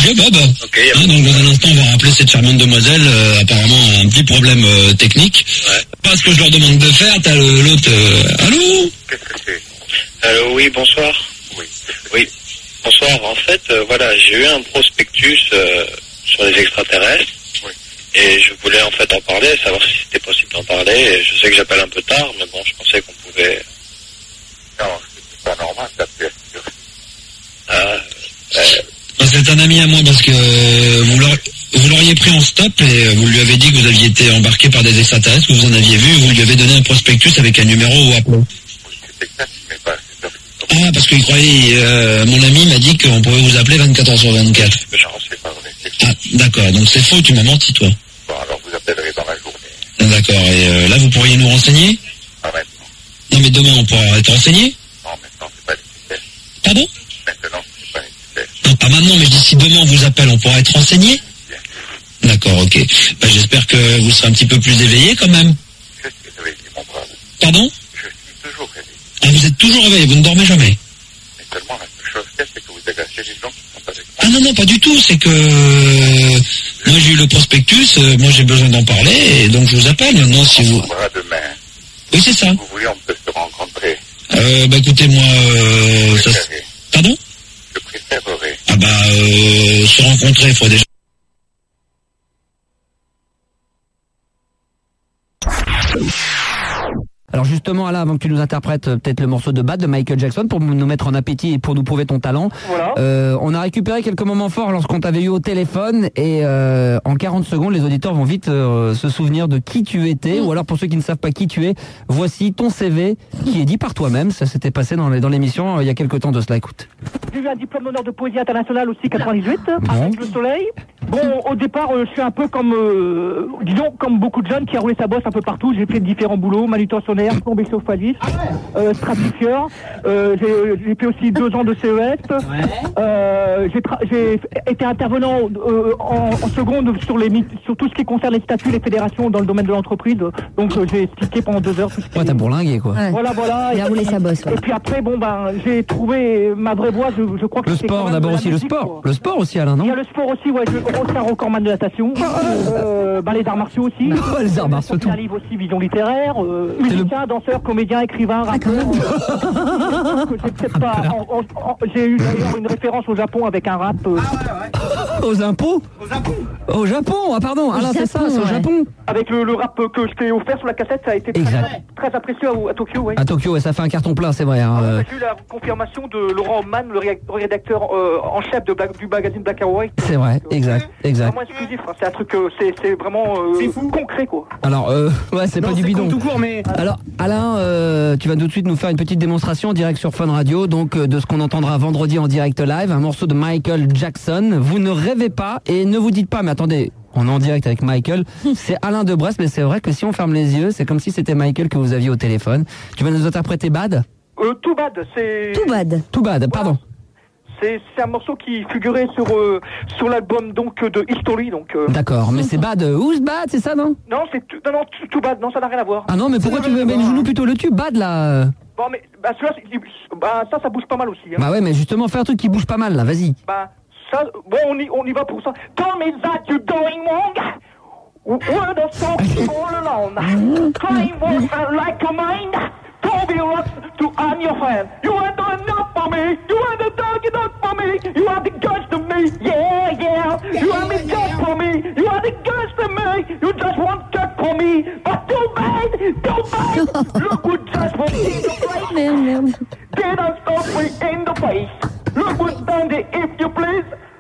Bonjour Bob. Ok. Donc dans un instant, on va rappeler cette charmante demoiselle. Apparemment, un petit problème technique. Ouais. Pas ce que je leur demande de faire. T'as l'autre. Allô? Qu'est-ce que c'est? Allô, oui, bonsoir. Oui. Bonsoir. En fait, voilà, j'ai eu un prospectus sur les extraterrestres. Oui. Et je voulais en fait en parler, savoir si c'était possible d'en parler. Et je sais que j'appelle un peu tard, mais bon, je pensais qu'on pouvait. Non, c'est pas normal d'appeler à C'est un ami à moi parce que vous l'auriez pris en stop et vous lui avez dit que vous aviez été embarqué par des extraterrestres, que vous en aviez vu, et vous lui avez donné un prospectus avec un numéro ou appelé. c'est exact, mais pas Ah, parce qu'il croyait, mon ami m'a dit qu'on pouvait vous appeler 24 heures sur 24. mais non, c'est pas vrai. Ah, d'accord, donc c'est faux, tu m'as menti, toi. Bon, alors vous appellerez dans la journée. Ah, d'accord, et là, vous pourriez nous renseigner? Pas maintenant. Non, mais demain, on pourra être renseigné? Non, maintenant, c'est pas nécessaire. Pardon? Maintenant, c'est pas nécessaire. Non, pas maintenant, mais je dis si demain on vous appelle, on pourra être renseigné? D'accord, ok. Bah, j'espère que vous serez un petit peu plus éveillé quand même. Je suis réveillé, mon brave. Pardon? Je suis toujours réveillé. Ah, vous êtes toujours réveillé, vous ne dormez jamais? Mais seulement la seule chose c'est que vous agacez les gens qui sont avec moi. Ah non, pas du tout, c'est que moi j'ai eu le prospectus, moi j'ai besoin d'en parler, et donc je vous appelle maintenant si vous... On verra demain. Oui, c'est ça. Si vous voulez, on peut se rencontrer. Bah écoutez, moi... ça... Préférez. Pardon? Je préférerais. Ah bah, se rencontrer, il faut déjà... Alors justement, Alain, avant que tu nous interprètes peut-être le morceau de Bad de Michael Jackson pour nous mettre en appétit et pour nous prouver ton talent, Voilà. on a récupéré quelques moments forts lorsqu'on t'avait eu au téléphone et en 40 secondes, les auditeurs vont vite se souvenir de qui tu étais, ou alors pour ceux qui ne savent pas qui tu es, voici ton CV qui est dit par toi-même. Ça s'était passé dans l'émission il y a quelques temps de cela. Écoute. J'ai eu un diplôme d'honneur de poésie internationale aussi 98 avec le soleil. Bon, au départ, je suis un peu comme, disons, comme beaucoup de jeunes qui a roulé sa bosse un peu partout. J'ai fait différents boulots, manutentionnaire, plombier chauffagiste, stratifieur. J'ai fait aussi 2 ans de CES. J'ai été intervenant en seconde sur tout ce qui concerne les statuts, les fédérations dans le domaine de l'entreprise. Donc j'ai expliqué pendant 2 heures tout ce qui... Ouais, t'as bourlingué quoi. Ouais. Voilà. Il a roulé sa bosse. Ouais. Et puis après, bon ben, j'ai trouvé ma vraie voie. Je crois que Le c'est quand sport même d'abord de la aussi, le musique, sport. quoi. Le sport aussi, Alain, non? Il y a le sport aussi, ouais, je suis un recordman de natation. Les arts martiaux aussi. Ouais, les arts martiaux, tout. Un livre aussi, vision littéraire. Musicien, danseur, comédien, écrivain, rappeur. J'ai peut-être pas. J'ai eu d'ailleurs une référence au Japon avec un rap. Aux impôts? Au Japon, ah pardon, Alain, c'est ça, c'est au Japon. Avec le rap que je t'ai offert sur la cassette, ça a été très apprécié à Tokyo, ouais. À Tokyo, ouais, ça fait un carton plein, c'est vrai. Hein, J'ai eu la confirmation de Laurent Mann, le rédacteur en chef du magazine Black and White. c'est vrai, exact. Vraiment exclusif, hein. C'est un truc, c'est vraiment concret, quoi. Alors, ouais, c'est pas du bidon. Tout court, mais... Alors, Alain, tu vas tout de suite nous faire une petite démonstration en direct sur Fun Radio, donc de ce qu'on entendra vendredi en direct live, un morceau de Michael Jackson. Vous ne rêvez pas et ne vous dites pas, mais attendez, on est en direct avec Michael, c'est Alain de Brest, mais c'est vrai que si on ferme les yeux, c'est comme si c'était Michael que vous aviez au téléphone. Tu vas nous interpréter Bad? Too Bad, c'est... Tout bad. Too Bad, pardon. C'est un morceau qui figurait sur l'album donc de History, donc... D'accord, mais c'est Bad, Who's Bad, c'est ça, non? Non, Too Bad, non, ça n'a rien à voir. Ah non, mais pourquoi tu veux, mais joue-nous plutôt le tube Bad, là? Bon, mais celui-là, ça bouge pas mal aussi. Hein. Bah ouais, mais justement, fais un truc qui bouge pas mal, là, vas-y. Ça, bon, on y va pour ça. Tell me that you're going wrong. Where the song all alone. Crying for like a mind. Don't be lost to on your hand. You are not enough for me. You are the dog enough for me. You are the ghost of me. Yeah. You are the ghost for me. You are the ghost of me. You just want cut for me. But too bad. Look who just went in the place. Merde. Didn't stop me in the face. Look what's done it if you please.